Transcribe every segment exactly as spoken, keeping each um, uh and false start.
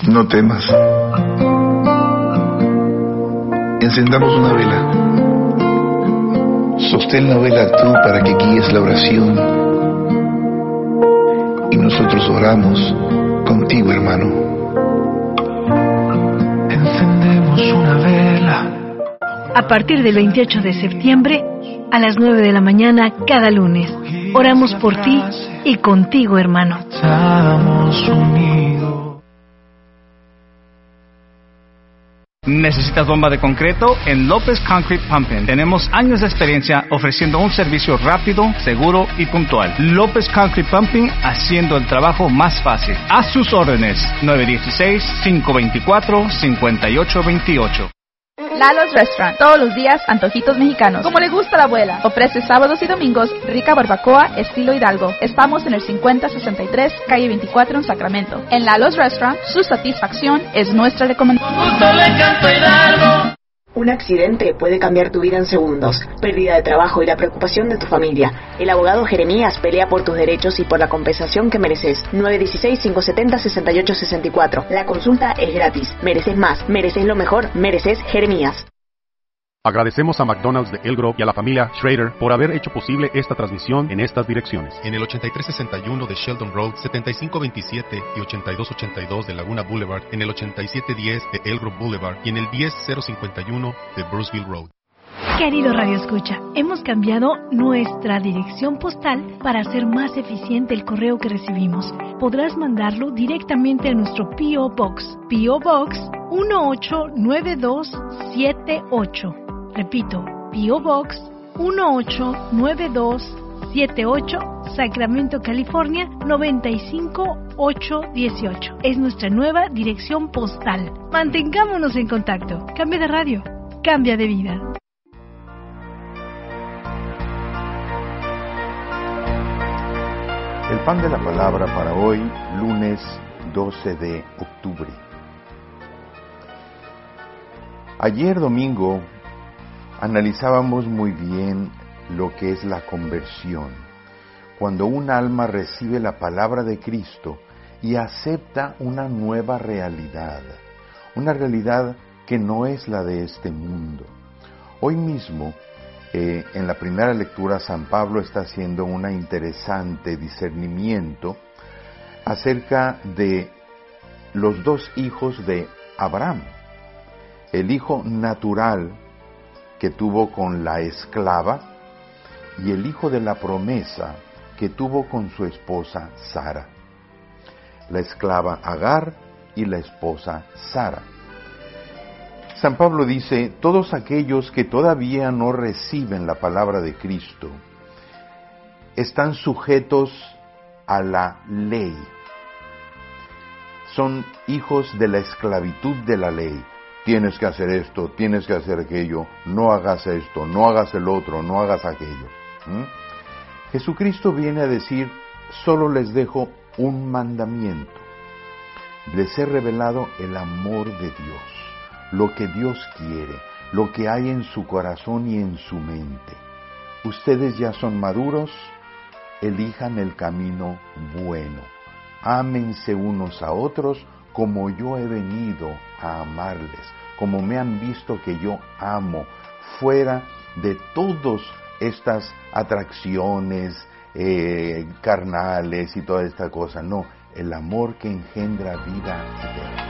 No temas. Encendamos una vela. Sostén la vela tú para que guíes la oración. Y nosotros oramos contigo, hermano. Encendemos una vela. A partir del veintiocho de septiembre, a las nueve de la mañana cada lunes, oramos por ti y contigo, hermano. Estamos unidos. ¿Necesitas bomba de concreto? En López Concrete Pumping tenemos años de experiencia ofreciendo un servicio rápido, seguro y puntual. López Concrete Pumping, haciendo el trabajo más fácil. A sus órdenes, nueve uno seis, cinco dos cuatro, cinco ocho dos ocho. Lalo's Restaurant, todos los días antojitos mexicanos, como le gusta a la abuela. Ofrece sábados y domingos rica barbacoa estilo Hidalgo. Estamos en el cincuenta sesenta y tres, calle veinticuatro en Sacramento. En Lalo's Restaurant, su satisfacción es nuestra recomendación. Un accidente puede cambiar tu vida en segundos, pérdida de trabajo y la preocupación de tu familia. El abogado Jeremías pelea por tus derechos y por la compensación que mereces. nueve uno seis, cinco siete cero, seis ocho seis cuatro. La consulta es gratis. Mereces más, mereces lo mejor, mereces Jeremías. Agradecemos a McDonald's de El Grove y a la familia Schrader por haber hecho posible esta transmisión en estas direcciones. En el ochenta y tres sesenta y uno de Sheldon Road, setenta y cinco veintisiete y ochenta y dos ochenta y dos de Laguna Boulevard, en el ochenta y siete diez de El Grove Boulevard y en el diez cero cincuenta y uno de Bruceville Road. Querido Radio Escucha, hemos cambiado nuestra dirección postal para hacer más eficiente el correo que recibimos. Podrás mandarlo directamente a nuestro P O Box, P O Box uno ocho nueve dos siete ocho. Repito, P O Box uno ocho nueve dos siete ocho, Sacramento, California noventa y cinco ocho dieciocho. Es nuestra nueva dirección postal. Mantengámonos en contacto. Cambia de radio, cambia de vida. El pan de la palabra para hoy, lunes doce de octubre. Ayer domingo analizábamos muy bien lo que es la conversión, cuando un alma recibe la palabra de Cristo y acepta una nueva realidad, una realidad que no es la de este mundo. Hoy mismo, eh, en la primera lectura, San Pablo está haciendo un interesante discernimiento acerca de los dos hijos de Abraham, el hijo natural que tuvo con la esclava y el hijo de la promesa que tuvo con su esposa Sara. La esclava Agar y la esposa Sara. San Pablo dice, todos aquellos que todavía no reciben la palabra de Cristo están sujetos a la ley. Son hijos de la esclavitud de la ley. Tienes que hacer esto, tienes que hacer aquello, no hagas esto, no hagas el otro, no hagas aquello. ¿Mm? Jesucristo viene a decir, solo les dejo un mandamiento. Les he revelado el amor de Dios, lo que Dios quiere, lo que hay en su corazón y en su mente. Ustedes ya son maduros, elijan el camino bueno. Ámense unos a otros como yo he venido a amarles, como me han visto que yo amo, fuera de todas estas atracciones eh, carnales y toda esta cosa. No, el amor que engendra vida eterna.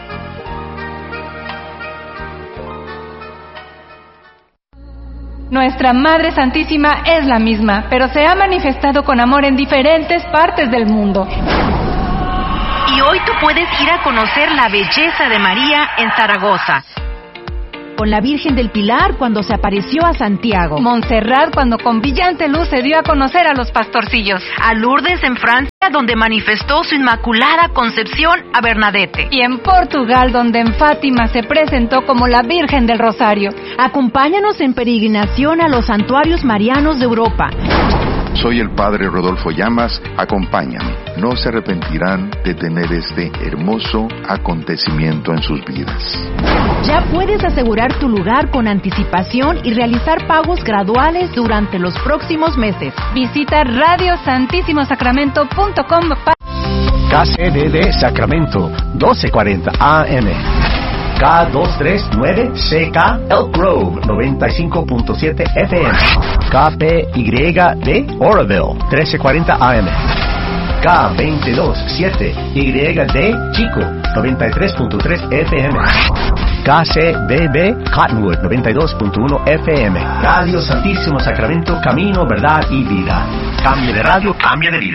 Nuestra Madre Santísima es la misma, pero se ha manifestado con amor en diferentes partes del mundo. Y hoy tú puedes ir a conocer la belleza de María en Zaragoza. Con la Virgen del Pilar cuando se apareció a Santiago. Montserrat cuando con brillante luz se dio a conocer a los pastorcillos. A Lourdes en Francia donde manifestó su inmaculada concepción a Bernadette. Y en Portugal donde en Fátima se presentó como la Virgen del Rosario. Acompáñanos en peregrinación a los santuarios marianos de Europa. Soy el Padre Rodolfo Llamas, acompáñame. No se arrepentirán de tener este hermoso acontecimiento en sus vidas. Ya puedes asegurar tu lugar con anticipación y realizar pagos graduales durante los próximos meses. Visita radio santísimo sacramento punto com. K C D D Sacramento, doce cuarenta A M. K doscientos treinta y nueve C K Elk Grove, noventa y cinco punto siete F M. K P Y D Oroville, trece cuarenta A M. K veintidós siete Y D Chico, noventa y tres punto tres F M. K C B B Cottonwood, noventa y dos punto uno F M. Radio Santísimo Sacramento, camino, verdad y vida. Cambio de radio, cambia de vida.